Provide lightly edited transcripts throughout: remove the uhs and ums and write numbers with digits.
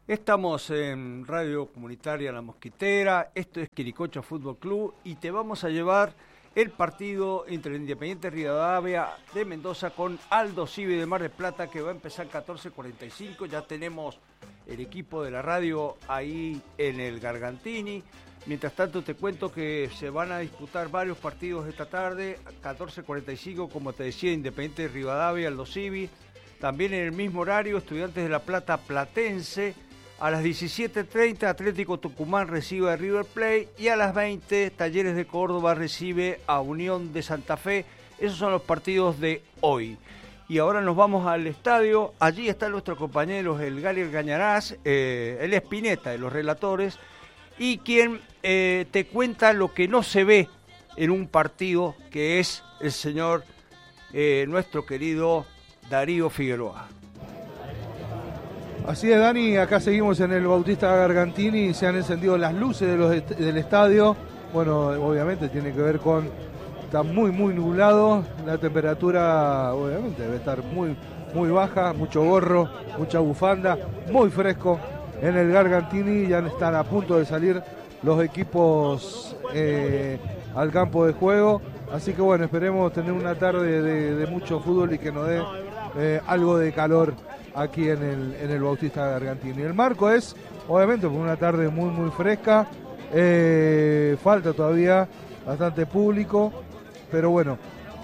Estamos en Radio Comunitaria La Mosquitera, esto es Quiricocha Fútbol Club y te vamos a llevar el partido entre el Independiente Rivadavia de Mendoza con Aldo Civi de Mar del Plata, que va a empezar 14:45. Ya tenemos el equipo de la radio ahí en el Gargantini. Mientras tanto te cuento que se van a disputar varios partidos esta tarde, 14:45, como te decía, Independiente Rivadavia, Aldo Civi. También en el mismo horario, Estudiantes de La Plata Platense. A las 17:30, Atlético Tucumán recibe a River Plate y a las 20, Talleres de Córdoba recibe a Unión de Santa Fe. Esos son los partidos de hoy. Y ahora nos vamos al estadio. Allí están nuestros compañeros, el Gali Gañarás, el Espineta de los relatores, y quien te cuenta lo que no se ve en un partido, que es el señor, nuestro querido Darío Figueroa. Así es, Dani, acá seguimos en el Bautista Gargantini, se han encendido las luces del estadio. Bueno, obviamente tiene que ver con, está muy nublado, la temperatura obviamente debe estar muy baja, mucho gorro, mucha bufanda, muy fresco en el Gargantini. Ya están a punto de salir los equipos al campo de juego, así que bueno, esperemos tener una tarde de mucho fútbol y que nos dé algo de calor aquí en el Bautista Gargantini. El marco es, obviamente, por una tarde muy fresca, falta todavía bastante público, pero bueno,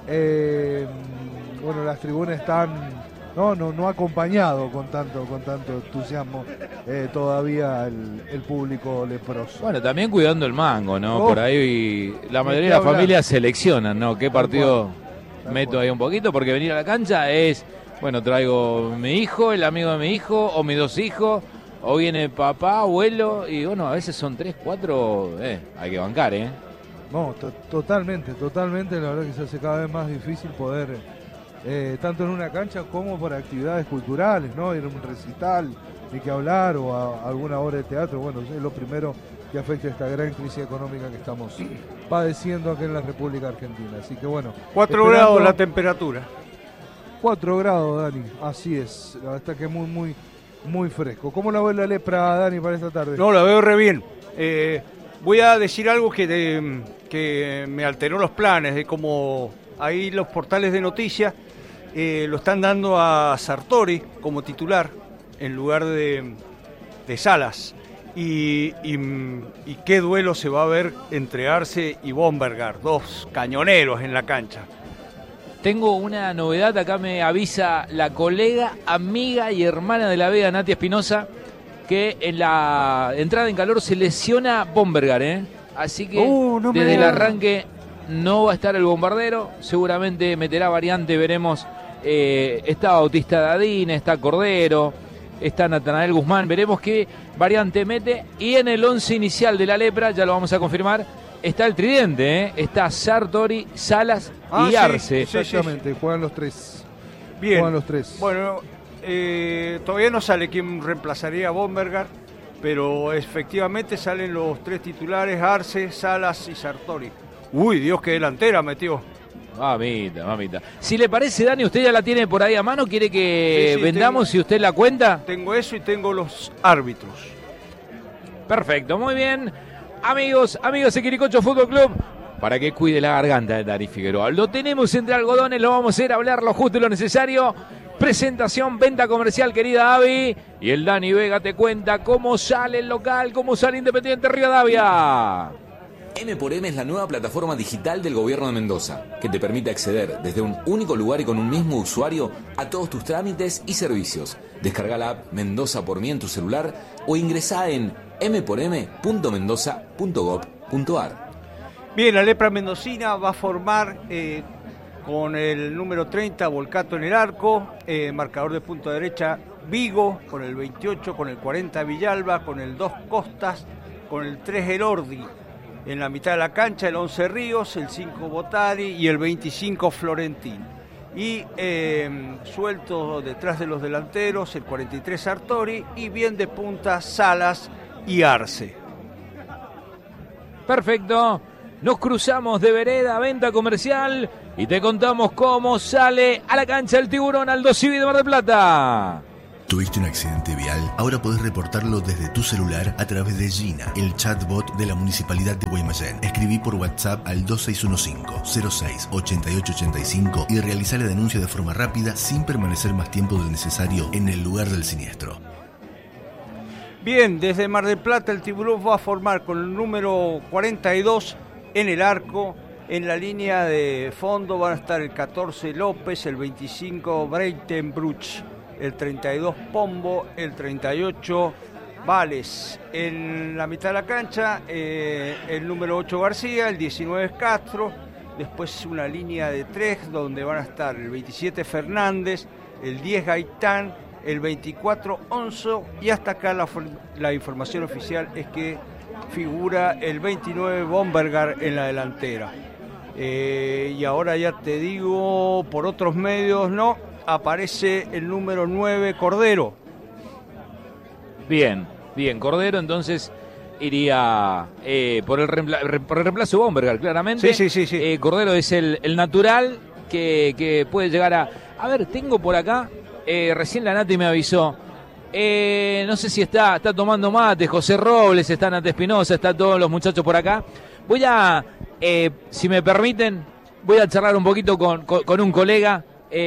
las tribunas están no acompañado con tanto entusiasmo todavía el público leproso. Bueno, también cuidando el mango, ¿no? Por ahí la mayoría de las familias seleccionan, ¿no? ¿Qué partido meto ahí un poquito? Porque venir a la cancha es... Bueno, traigo mi hijo, el amigo de mi hijo, o mis dos hijos, o viene papá, abuelo, y bueno, a veces son 3, 4, hay que bancar, ¿eh? No, totalmente, la verdad que se hace cada vez más difícil poder, tanto en una cancha como por actividades culturales, ¿no? Ir a un recital, ni que hablar, o a alguna obra de teatro, bueno, es lo primero que afecta a esta gran crisis económica que estamos padeciendo aquí en la República Argentina, así que bueno. 4 grados la temperatura. 4 grados, Dani, así es, la verdad que muy fresco. ¿Cómo la ve la lepra, Dani, para esta tarde? No, la veo re bien. Voy a decir algo que me alteró los planes, de cómo ahí los portales de noticias lo están dando a Sartori como titular en lugar de Salas. Y qué duelo se va a ver entre Arce y Bombergar, dos cañoneros en la cancha. Tengo una novedad, acá me avisa la colega, amiga y hermana de la Vega, Nati Espinosa, que en la entrada en calor se lesiona Bombergar, ¿eh? Así que desde el arranque no va a estar el bombardero, seguramente meterá variante, veremos, está Bautista Dadín, está Cordero, está Natanael Guzmán, veremos qué variante mete, y en el 11 inicial de la lepra, ya lo vamos a confirmar, está el tridente, ¿eh? Está Sartori, Salas y Arce. Sí, exactamente, juegan los tres. Bien. Juegan los tres. Bueno, todavía no sale quién reemplazaría a Bombergar, pero efectivamente salen los tres titulares, Arce, Salas y Sartori. Uy, Dios, qué delantera metió. Mamita. Si le parece, Dani, usted ya la tiene por ahí a mano, ¿quiere que vendamos si usted la cuenta? Tengo eso y tengo los árbitros. Perfecto, muy bien. Amigos de Quiricocha Fútbol Club, para que cuide la garganta de Dani Figueroa. Lo tenemos entre algodones, lo vamos a hacer hablar lo justo y lo necesario. Presentación, venta comercial, querida Avi. Y el Dani Vega te cuenta cómo sale el local, cómo sale Independiente Rivadavia. M×M es la nueva plataforma digital del gobierno de Mendoza, que te permite acceder desde un único lugar y con un mismo usuario a todos tus trámites y servicios. Descarga la app Mendoza por mí en tu celular o ingresá en m×m.mendoza.gov.ar. Bien, la lepra mendocina va a formar con el número 30, Volcato en el arco, marcador de punta derecha, Vigo, con el 28, con el 40, Villalba, con el 2, Costas, con el 3, Elordi. En la mitad de la cancha, el 11, Ríos, el 5, Botari y el 25, Florentín. Y suelto detrás de los delanteros, el 43, Sartori, y bien de punta, Salas y Arce. Perfecto. Nos cruzamos de vereda, venta comercial, y te contamos cómo sale a la cancha el tiburón Aldo Civi de Mar del Plata. ¿Tuviste un accidente vial? Ahora podés reportarlo desde tu celular a través de Gina, el chatbot de la Municipalidad de Guaymallén. Escribí por WhatsApp al 2615-06-8885 y realizá la denuncia de forma rápida sin permanecer más tiempo del necesario en el lugar del siniestro. Bien, desde Mar del Plata el Tiburón va a formar con el número 42 en el arco. En la línea de fondo van a estar el 14 López, el 25 Breitenbruch, el 32 Pombo, el 38 Vales. En la mitad de la cancha el número 8 García, el 19 Castro, después una línea de 3 donde van a estar el 27 Fernández, el 10 Gaitán, el 24 Onzo y hasta acá la información oficial es que figura el 29 Bombergar en la delantera. Y ahora ya te digo, por otros medios, no, aparece el número 9 Cordero. Bien, Cordero entonces iría por el reemplazo de Bombergar, claramente. Sí. Cordero es el natural que puede llegar a ver, tengo por acá, recién la Nati me avisó, no sé si está tomando mate, José Robles, está Nati Espinosa, está todos los muchachos por acá. Voy a, si me permiten, voy a charlar un poquito con un colega,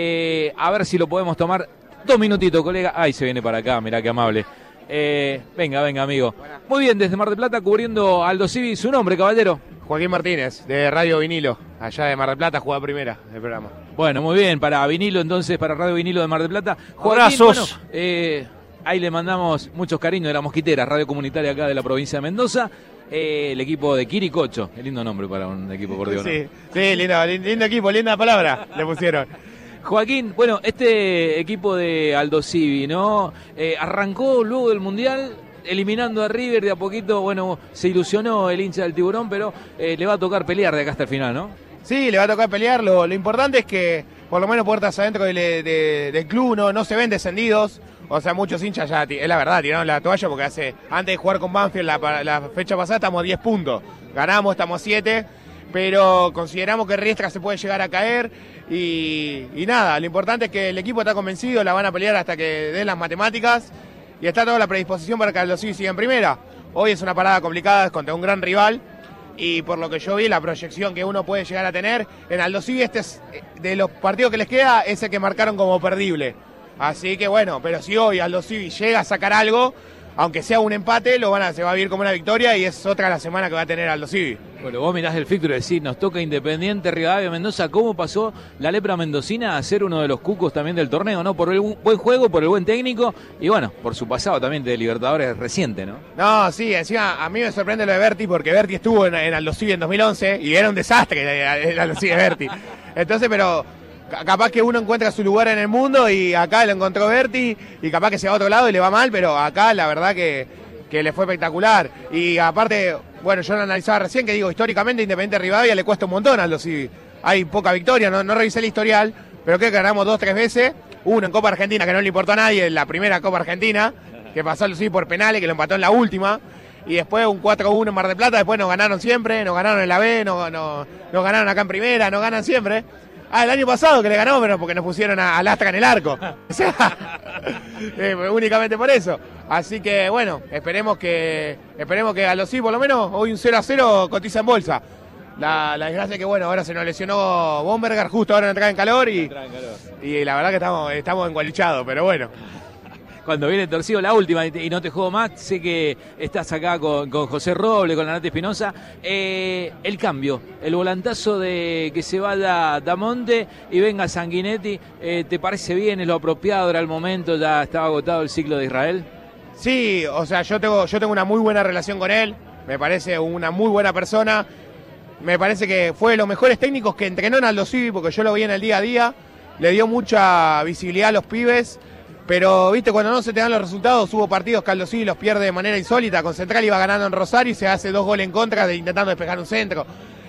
a ver si lo podemos tomar. 2 minutitos, colega. Ay, se viene para acá, mirá qué amable. Venga, amigo. Muy bien, desde Mar del Plata, cubriendo Aldo Civi. ¿Su nombre, caballero? Joaquín Martínez, de Radio Vinilo, allá de Mar del Plata, jugaba primera del programa. Bueno, muy bien, para Vinilo entonces, para Radio Vinilo de Mar del Plata. Joaquín, abrazos. Bueno, ahí le mandamos muchos cariños de La Mosquitera, radio comunitaria acá de la provincia de Mendoza. El equipo de Quiricocho, qué lindo nombre para un equipo por Dios, ¿no? Sí, lindo equipo, linda palabra le pusieron. Joaquín, bueno, este equipo de Aldo Civi, ¿no? Arrancó luego del Mundial eliminando a River de a poquito, bueno, se ilusionó el hincha del Tiburón, pero le va a tocar pelear de acá hasta el final, ¿no? Sí, le va a tocar pelear, lo importante es que por lo menos puertas adentro del club no se ven descendidos. O sea, muchos hinchas ya, es la verdad, tiraron la toalla porque antes de jugar con Banfield la fecha pasada estamos a 10 puntos. Ganamos, estamos a 7, pero consideramos que Riestra se puede llegar a caer y nada, lo importante es que el equipo está convencido, la van a pelear hasta que den las matemáticas y está toda la predisposición para que Aldo Civi siga en primera. Hoy es una parada complicada, es contra un gran rival y por lo que yo vi, la proyección que uno puede llegar a tener en Aldo Civi, este es de los partidos que les queda, es el que marcaron como perdible. Así que bueno, pero si hoy Aldo Civi llega a sacar algo, aunque sea un empate, se va a vivir como una victoria y es otra la semana que va a tener Aldo Civi. Bueno, vos mirás el fixture y decís, nos toca Independiente, Rivadavia, Mendoza. ¿Cómo pasó la lepra mendocina a ser uno de los cucos también del torneo, no? Por el buen juego, por el buen técnico y bueno, por su pasado también de Libertadores reciente, ¿no? No, sí, encima a mí me sorprende lo de Berti porque Berti estuvo en Aldo Civi en 2011 y era un desastre el Aldo Civi de Berti. Entonces, pero capaz que uno encuentra su lugar en el mundo y acá lo encontró Berti y capaz que se va a otro lado y le va mal, pero acá la verdad que le fue espectacular. Y aparte, bueno, yo lo analizaba recién que digo, históricamente Independiente Rivadavia le cuesta un montón a Aldo Civi. Hay poca victoria, no revisé el historial, pero creo que ganamos 2-3 veces. Uno en Copa Argentina que no le importó a nadie, en la primera Copa Argentina, que pasó Aldo Civi por penales, que lo empató en la última. Y después un 4-1 en Mar del Plata, después nos ganaron siempre, nos ganaron en la B, nos ganaron acá en primera, nos ganan siempre. El año pasado que le ganamos, pero porque nos pusieron a Lastra en el arco. O sea, únicamente por eso. Así que bueno, esperemos que Aldo Civi por lo menos hoy un 0-0 cotiza en bolsa. La desgracia es que bueno, ahora se nos lesionó Bombergar justo ahora en entrada en calor y la verdad que estamos engualichados, pero bueno. Cuando viene torcido la última y no te juego más, sé que estás acá con José Roble, con la Nati Espinosa. El cambio, el volantazo de que se va Damonte y venga Sanguinetti, ¿te parece bien? ¿Es lo apropiado? ¿Era el momento? ¿Ya estaba agotado el ciclo de Israel? Sí, o sea, yo tengo una muy buena relación con él, me parece una muy buena persona, me parece que fue de los mejores técnicos que entrenó en Aldo Civi, porque yo lo vi en el día a día, le dio mucha visibilidad a los pibes. Pero, viste, cuando no se te dan los resultados, hubo partidos que Aldo Civi los pierde de manera insólita. Con Central iba ganando en Rosario y se hace 2 goles en contra intentando despejar un centro.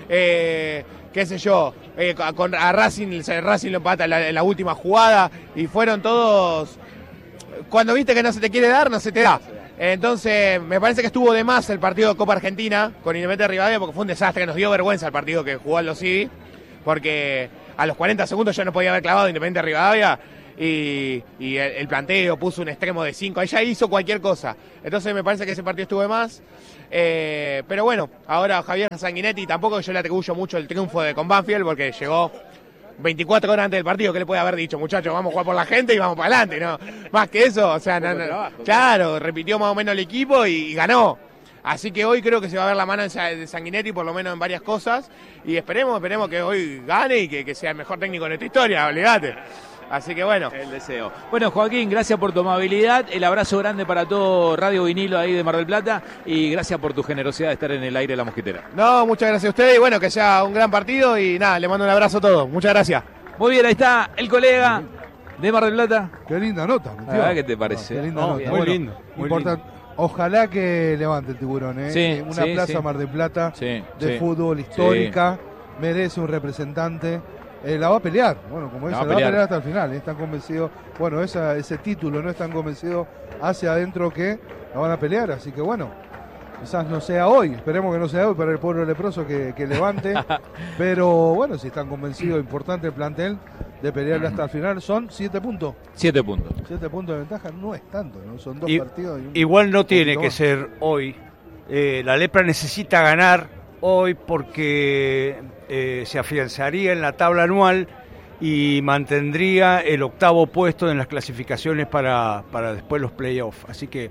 Qué sé yo, a Racing lo empata en la última jugada y fueron todos... Cuando viste que no se te quiere dar, no se te da. Entonces, me parece que estuvo de más el partido de Copa Argentina con Independiente Rivadavia porque fue un desastre, nos dio vergüenza el partido que jugó Aldo Civi, porque a los 40 segundos ya no podía haber clavado Independiente Rivadavia. y el planteo, puso un extremo de 5, ella hizo cualquier cosa. Entonces me parece que ese partido estuvo de más. Pero bueno, ahora Javier Sanguinetti, tampoco yo le atribuyo mucho el triunfo con Banfield, porque llegó 24 horas antes del partido. ¿Qué le puede haber dicho, muchachos? Vamos a jugar por la gente y vamos para adelante, ¿no? Más que eso, o sea, claro, repitió más o menos el equipo y ganó. Así que hoy creo que se va a ver la mano de Sanguinetti, por lo menos en varias cosas, y esperemos que hoy gane y que sea el mejor técnico en esta historia, obligate. Así que bueno. El deseo. Bueno, Joaquín, gracias por tu amabilidad. El abrazo grande para todo Radio Vinilo ahí de Mar del Plata. Y gracias por tu generosidad de estar en el aire de La Mosquitera. No, muchas gracias a ustedes. Y bueno, que sea un gran partido. Y nada, le mando un abrazo a todos. Muchas gracias. Muy bien, ahí está el colega de Mar del Plata. Qué linda nota. ¿Qué te parece? Qué linda nota. Muy Bueno, lindo. Muy lindo. Ojalá que levante el Tiburón. Sí, una plaza Mar del Plata de fútbol histórica. Merece un representante. La va a pelear, bueno, como dice, la va a pelear hasta el final. Están convencidos, bueno, ese título no están convencidos hacia adentro que la van a pelear, así que bueno, quizás no sea hoy, esperemos que no sea hoy para el pueblo leproso que levante, pero bueno, si están convencidos, importante el plantel de pelearle hasta el final, son 7 puntos. 7 puntos. 7 puntos de ventaja no es tanto, ¿no? Son 2 partidos. Igual no tiene que ser hoy. La Lepra necesita ganar hoy porque se afianzaría en la tabla anual y mantendría el 8º puesto en las clasificaciones para después los playoffs. Así que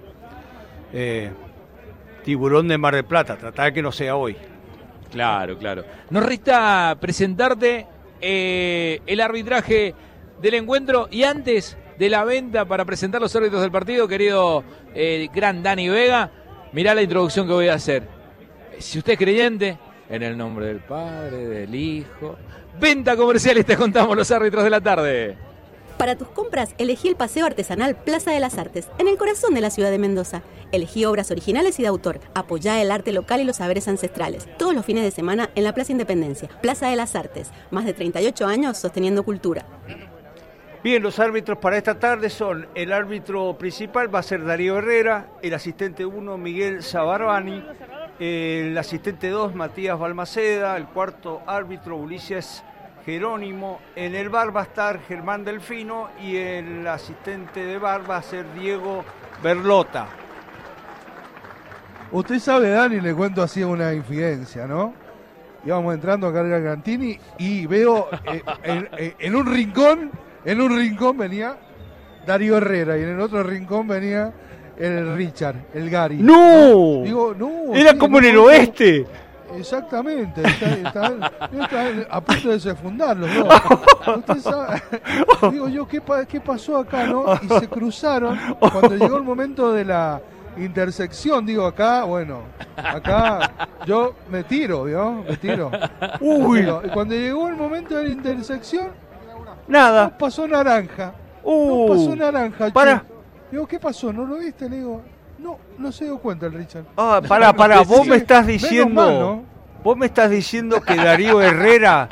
Tiburón de Mar del Plata, tratar de que no sea hoy. Claro. Nos resta presentarte el arbitraje del encuentro y antes de la venta para presentar los árbitros del partido, querido gran Dani Vega, mirá la introducción que voy a hacer. Si usted es creyente, en el nombre del Padre, del Hijo. Venta comercial, te contamos los árbitros de la tarde. Para tus compras, elegí el Paseo Artesanal Plaza de las Artes, en el corazón de la ciudad de Mendoza. Elegí obras originales y de autor. Apoyá el arte local y los saberes ancestrales. Todos los fines de semana en la Plaza Independencia. Plaza de las Artes. Más de 38 años sosteniendo cultura. Bien, los árbitros para esta tarde son: el árbitro principal va a ser Darío Herrera, el asistente 1 Miguel Sabarbani, el asistente 2 Matías Balmaceda, el cuarto árbitro Ulises Jerónimo, en el bar va a estar Germán Delfino y el asistente de bar va a ser Diego Berlota. Usted sabe, Dani, le cuento así una infidencia, ¿no? Íbamos entrando a cargar Gantini y veo en un rincón venía Darío Herrera y en el otro rincón venía el Richard, el Gary. ¡No! Digo, no. Era como en el oeste. Exactamente, está a punto de secundar los dos. Usted sabe, digo yo, ¿qué pasó acá, no? Y se cruzaron cuando llegó el momento de la intersección, digo, acá yo me tiro, ¿vio? Me tiro. Uy. Y cuando llegó el momento de la intersección, nada. No pasó naranja. Para. Digo, ¿qué pasó? ¿No lo viste? Le digo, no se dio cuenta el Richard. Para, vos me estás diciendo. Mal, ¿no? Vos me estás diciendo que Darío Herrera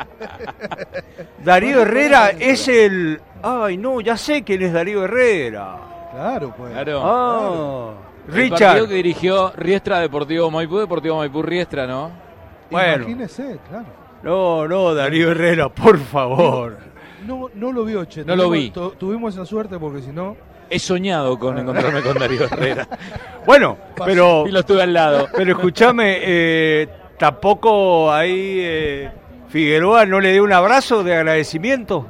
es el. Ay, no, ya sé quién es Darío Herrera. Claro, pues. Claro. El Richard. partido que dirigió Riestra Deportivo Maipú Riestra, ¿no? Bueno. Imagínese, claro. No, Darío Herrera, por favor. No lo vio, Che. No lo vi. Tuvimos esa suerte porque si no. He soñado con encontrarme con Darío Herrera. Bueno, pero. Y lo estuve al lado. Pero escúchame, tampoco ahí Figueroa no le dio un abrazo de agradecimiento.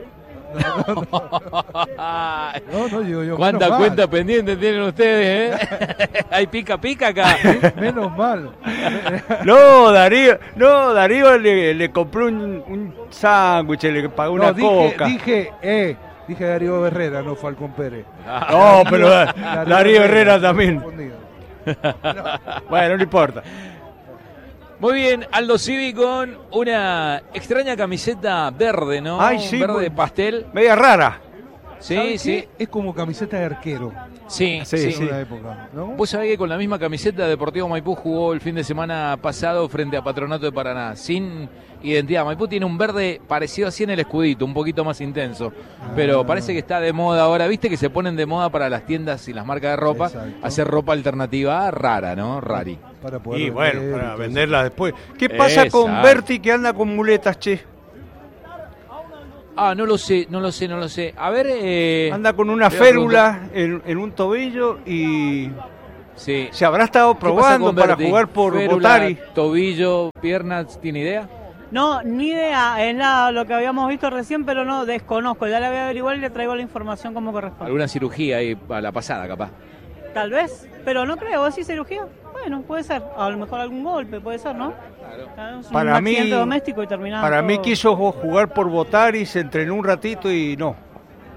No, digo yo. ¿Cuánta cuenta pendiente tienen ustedes, Hay pica acá. Menos mal. No, Darío le compró un sándwich, le pagó una coca. Dije Darío Herrera, no Falcón Pérez. No, pero Darío Herrera también. Bueno, no importa. Muy bien, Aldo Civi con una extraña camiseta verde, ¿no? Ay, sí, verde pastel. Media rara. Sí. Es como camiseta de arquero. Sí. En la época, ¿no? Vos sabés que con la misma camiseta Deportivo Maipú jugó el fin de semana pasado frente a Patronato de Paraná, sin identidad. Maipú tiene un verde parecido así en el escudito, un poquito más intenso, pero parece que está de moda ahora. Viste que se ponen de moda para las tiendas y las marcas de ropa, hacer ropa alternativa rara, ¿no? Rari. Para poder y bueno, para venderla después. ¿Qué pasa con Berti que anda con muletas, che? No lo sé. A ver... Anda con una férula en un tobillo y sí. se habrá estado probando para jugar por férula, Botari. Tobillo, piernas, ¿tiene idea? No, ni idea, es lo que habíamos visto recién, pero no, desconozco. Ya la voy a averiguar y le traigo la información como corresponde. Alguna cirugía ahí a la pasada, capaz. Tal vez, pero no creo. ¿Así cirugía? Bueno, puede ser. A lo mejor algún golpe, puede ser, ¿no? Claro. Para un accidente doméstico y terminado. Para todo. mí quiso jugar por Botari, se entrenó un ratito y no.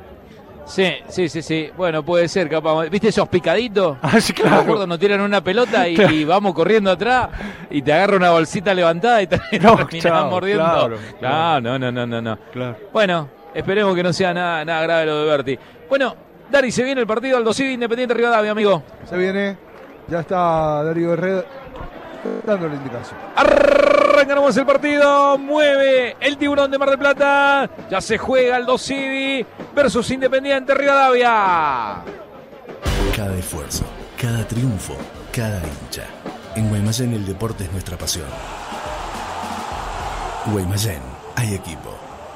Sí. Bueno, puede ser, capaz. ¿Viste esos picaditos? Sí, claro. Nos tiran una pelota y vamos corriendo atrás y te agarra una bolsita levantada y terminás mordiendo. Claro. No. Claro. Bueno, esperemos que no sea nada grave lo de Berti. Bueno, Dari, se viene el partido Aldo Civi Independiente Rivadavia, amigo. Se viene, ya está Darío Herrera dando la indicación. Arrancamos el partido, mueve el Tiburón de Mar del Plata, ya se juega Aldo Civi versus Independiente Rivadavia. Cada esfuerzo, cada triunfo, cada hincha. En Guaymallén el deporte es nuestra pasión. Guaymallén, hay equipo.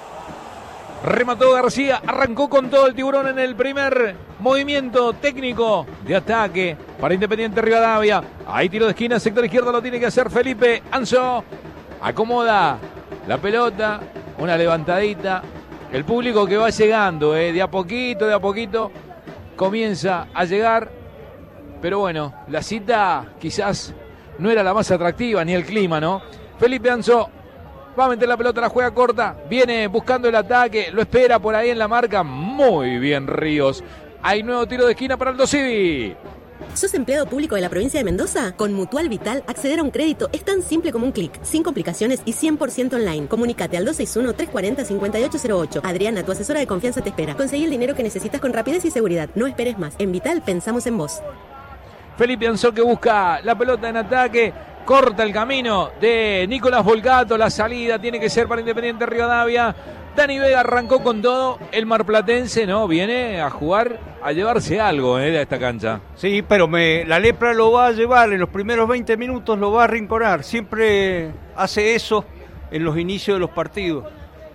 Remató García, arrancó con todo el Tiburón en el primer movimiento técnico de ataque para Independiente Rivadavia. Ahí tiro de esquina, sector izquierdo lo tiene que hacer Felipe Anzo. Acomoda la pelota, una levantadita. El público que va llegando, de a poquito, comienza a llegar. Pero bueno, la cita quizás no era la más atractiva, ni el clima, ¿no? Felipe Anzo va a meter la pelota, la juega corta, viene buscando el ataque, lo espera por ahí en la marca. Muy bien Ríos. Hay nuevo tiro de esquina para Aldo Civi. ¿Sos empleado público de la provincia de Mendoza? Con Mutual Vital, acceder a un crédito es tan simple como un clic, sin complicaciones y 100% online. Comunícate al 261-340-5808. Adriana, tu asesora de confianza, te espera. Conseguí el dinero que necesitas con rapidez y seguridad. No esperes más. En Vital pensamos en vos. Felipe Anzo que busca la pelota en ataque. Corta el camino de Nicolás Volcato. La salida tiene que ser para Independiente Rivadavia. Dani Vega arrancó con todo. El marplatense no viene a jugar, a llevarse algo de esta cancha. Sí, pero la Lepra lo va a llevar en los primeros 20 minutos, lo va a arrinconar. Siempre hace eso en los inicios de los partidos.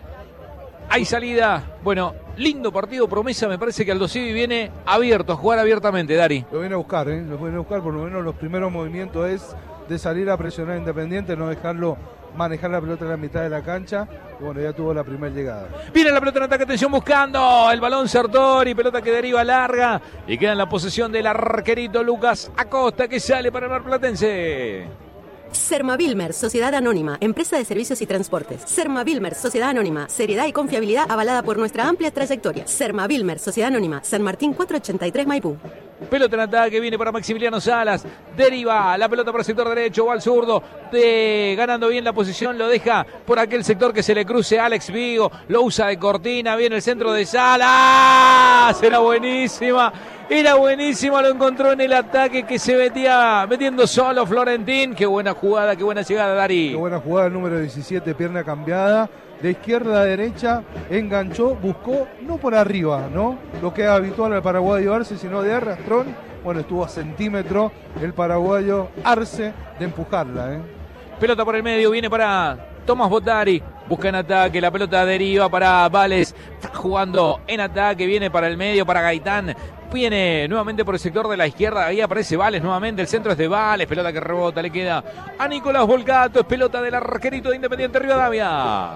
Hay salida. Bueno, lindo partido, promesa. Me parece que Aldo Civi viene abierto, a jugar abiertamente, Dari. Lo viene a buscar, lo viene a buscar. Por lo menos los primeros movimientos es de salir a presionar a Independiente, no dejarlo manejar la pelota en la mitad de la cancha. Y bueno, ya tuvo la primera llegada. Viene la pelota en ataque, atención, buscando el balón Sartori, pelota que deriva larga y queda en la posesión del arquerito Lucas Acosta, que sale para el marplatense. Sermavilmer, Sociedad Anónima, empresa de servicios y transportes. Sermavilmer, Sociedad Anónima, seriedad y confiabilidad avalada por nuestra amplia trayectoria. Sermavilmer, Sociedad Anónima, San Martín 483 Maipú. Pelota en ataque, viene para Maximiliano Salas, deriva la pelota para el sector derecho, va al zurdo, ganando bien la posición, lo deja por aquel sector que se le cruce Alex Vigo, lo usa de cortina, viene el centro de Salas, era buenísima, lo encontró en el ataque que se metía metiendo solo Florentín. Qué buena jugada, qué buena llegada, Dari. Qué buena jugada, el número 17, pierna cambiada, de izquierda a derecha, enganchó, buscó, no por arriba, ¿no? Lo que es habitual al paraguayo Arce, sino de arrastrón. Bueno, estuvo a centímetro el paraguayo Arce de empujarla, Pelota por el medio, viene para Tomás Botari, busca en ataque, la pelota deriva para Vales, está jugando en ataque, viene para el medio, para Gaitán. Viene nuevamente por el sector de la izquierda, ahí aparece Vales nuevamente, el centro es de Vales, pelota que rebota, le queda a Nicolás Volcato, es pelota del arquerito de Independiente Rivadavia.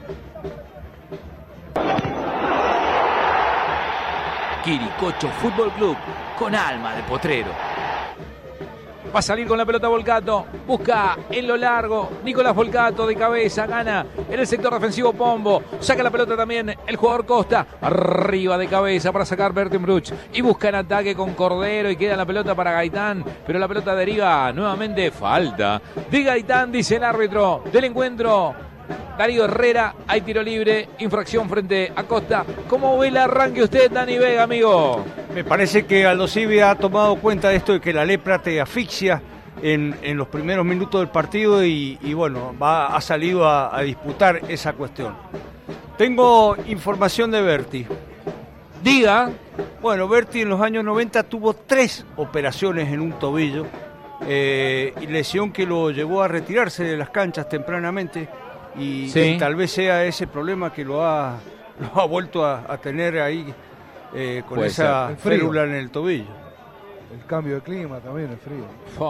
Quiricocho Fútbol Club, con alma de potrero. Va a salir con la pelota Volcato, busca en lo largo, Nicolás Volcato de cabeza, gana en el sector defensivo Pombo, saca la pelota también el jugador Costa, arriba de cabeza para sacar Bertenbruch y busca en ataque con Cordero y queda la pelota para Gaitán, pero la pelota deriva nuevamente, falta de Gaitán, dice el árbitro del encuentro. Darío Herrera, hay tiro libre, infracción frente a Costa. ¿Cómo ve el arranque usted, Dani Vega, amigo? Me parece que Aldo Civi ha tomado cuenta de esto de que la lepra te asfixia en los primeros minutos del partido y bueno, ha salido a disputar esa cuestión. Tengo información de Berti. Diga. Bueno, Berti en los años 90 tuvo 3 operaciones en un tobillo, y lesión que lo llevó a retirarse de las canchas tempranamente. Y, sí, y tal vez sea ese problema que lo ha lo ha vuelto a tener ahí con Puede esa ser. El frío. férula en el tobillo. El cambio de clima también, el frío.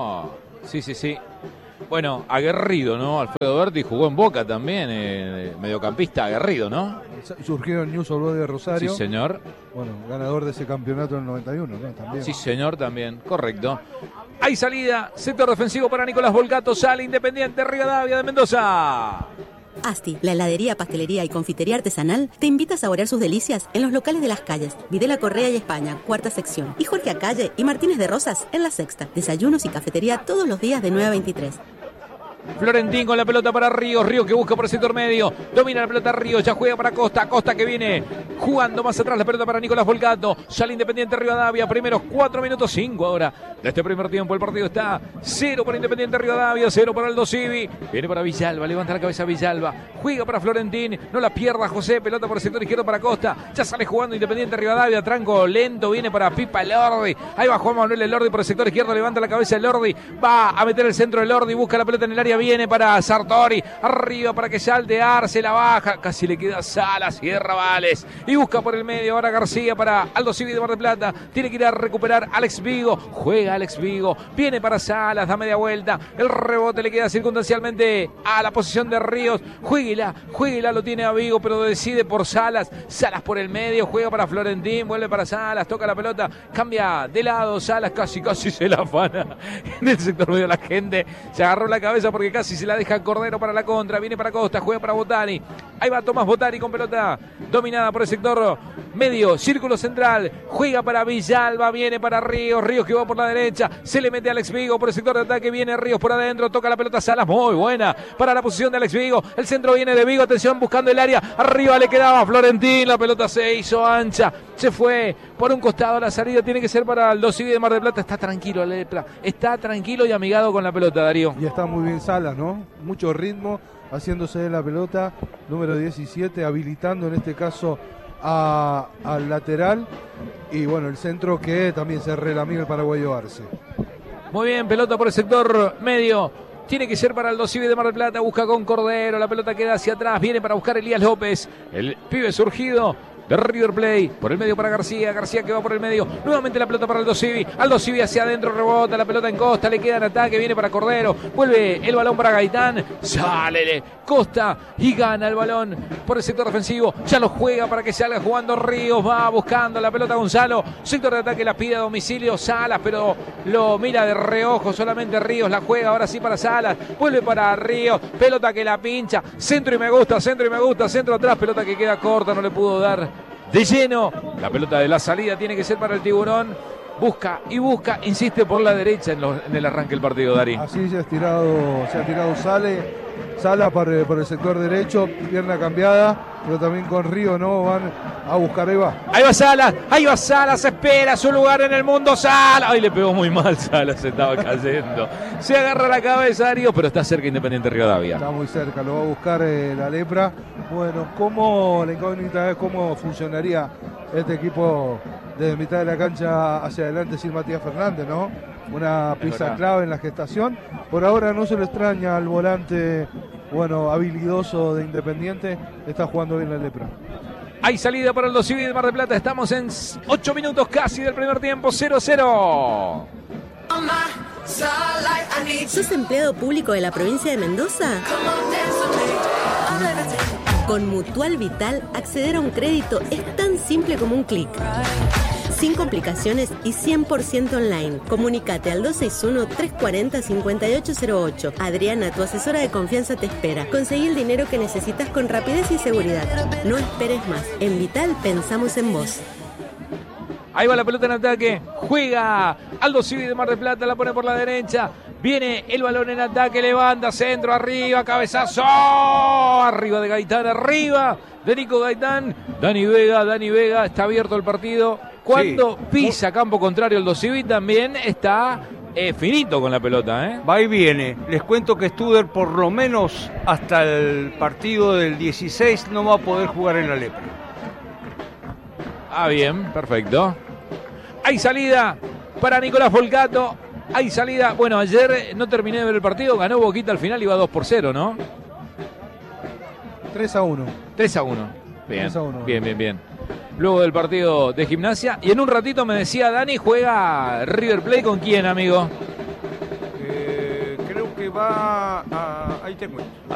Sí. Bueno, aguerrido, ¿no? Alfredo Berti jugó en Boca también, mediocampista aguerrido, ¿no? Surgió en News Old Boys de Rosario. Sí, señor. Bueno, ganador de ese campeonato en el 91, ¿no? También. Sí, señor, también. Correcto. Hay salida, sector defensivo para Nicolás Volcato, sale Independiente Rivadavia de Mendoza. Asti, la heladería, pastelería y confitería artesanal, te invita a saborear sus delicias en los locales de las calles Videla Correa y España, cuarta sección, y Jorge Acalle y Martínez de Rosas en la sexta. Desayunos y cafetería todos los días de 9 a 23. Florentín con la pelota para Ríos, Ríos que busca por el sector medio, domina la pelota Ríos, ya juega para Costa, Costa que viene jugando más atrás la pelota para Nicolás Volcato, sale Independiente Rivadavia, primeros 4 minutos 5 ahora de este primer tiempo, el partido está 0 para Independiente Rivadavia, 0 para Aldo Civi, viene para Villalba, levanta la cabeza Villalba, juega para Florentín, no la pierda José, pelota por el sector izquierdo para Costa, ya sale jugando Independiente Rivadavia, tranco lento, viene para Pipa Elordi, ahí va Juan Manuel Elordi por el sector izquierdo, levanta la cabeza Elordi, va a meter el centro Elordi, busca la pelota en el área, viene para Sartori, arriba para que salte Arce, la baja, casi le queda Salas, cierra Vales y busca por el medio ahora García para Aldo Civi de Mar del Plata, tiene que ir a recuperar Alex Vigo, juega Alex Vigo, viene para Salas, da media vuelta, el rebote le queda circunstancialmente a la posición de Ríos, jueguela, lo tiene a Vigo pero decide por Salas, Salas por el medio, juega para Florentín, vuelve para Salas, toca la pelota, cambia de lado, Salas casi se la afana en el sector medio, la gente se agarró la cabeza porque casi se la deja Cordero para la contra, viene para Costa, juega para Botani, ahí va Tomás Botani con pelota dominada por el sector medio, círculo central, juega para Villalba, viene para Ríos, Ríos que va por la derecha, se le mete a Alex Vigo por el sector de ataque, viene Ríos por adentro, toca la pelota Salas, muy buena para la posición de Alex Vigo, el centro viene de Vigo, atención buscando el área, arriba le quedaba Florentín, la pelota se hizo ancha, se fue por un costado, la salida tiene que ser para Aldo Civi de Mar del Plata, está tranquilo Lepra, está tranquilo y amigado con la pelota, Darío. Y está muy bien Salas, ¿no? Mucho ritmo, haciéndose de la pelota, número 17, habilitando en este caso al lateral, y bueno, el centro que también se relamiga el paraguayo Arce. Muy bien, pelota por el sector medio. Tiene que ser para Aldo Civi de Mar del Plata, busca con Cordero, la pelota queda hacia atrás, viene para buscar Elías López, el pibe surgido de River Plate, por el medio para García que va por el medio, nuevamente la pelota para Aldo Civi hacia adentro, rebota la pelota en Costa, le queda en ataque, viene para Cordero, vuelve el balón para Gaitán, sale Costa y gana el balón por el sector defensivo, ya lo juega para que salga jugando Ríos, va buscando la pelota Gonzalo, sector de ataque la pide a domicilio Salas, pero lo mira de reojo solamente Ríos, la juega ahora sí para Salas, vuelve para Ríos, pelota que la pincha, centro y me gusta, centro atrás, pelota que queda corta, no le pudo dar de lleno, la pelota de la salida tiene que ser para el Tiburón, busca, insiste por la derecha en el arranque del partido, Darín. Así se ha tirado Salas por el sector derecho, pierna cambiada, pero también con Río no van a buscar, ahí va Salas, espera su lugar en el mundo, Salas, ay le pegó muy mal Salas, se estaba cayendo, se agarra la cabeza Darío, pero está cerca Independiente Rivadavia. Está muy cerca, lo va a buscar la Lepra. Bueno, la incógnita es cómo funcionaría este equipo desde mitad de la cancha hacia adelante sin Matías Fernández, ¿no? Una pieza clave en la gestación. Por ahora no se lo extraña al volante, habilidoso de Independiente. Está jugando bien la Lepra. Hay salida para el Aldo Civi de Mar del Plata. Estamos en 8 minutos casi del primer tiempo. 0-0. ¿Sos empleado público de la provincia de Mendoza? Con Mutual Vital, acceder a un crédito es tan simple como un clic. Sin complicaciones y 100% online. Comunícate al 261-340-5808. Adriana, tu asesora de confianza, te espera. Conseguí el dinero que necesitas con rapidez y seguridad. No esperes más. En Vital pensamos en vos. Ahí va la pelota en ataque. Juega Aldo Civi de Mar del Plata. La pone por la derecha. Viene el balón en ataque. Levanta centro. Arriba. Cabezazo. Arriba de Gaitán. Arriba de Nico Gaitán. Dani Vega. Está abierto el partido. Cuando pisa campo contrario Aldo Civi también está finito con la pelota. Va y viene. Les cuento que Studer por lo menos hasta el partido del 16 no va a poder jugar en la Lepra. Bien, perfecto. Hay salida para Nicolás Volcato. Hay salida. Bueno, ayer no terminé de ver el partido. Ganó Boquita al final, iba 2-0, ¿no? 3-1. Bien, 3-1. bien. Luego del partido de Gimnasia. Y en un ratito me decía Dani, juega River Plate con quién, amigo. Creo que va a... Ahí te cuento.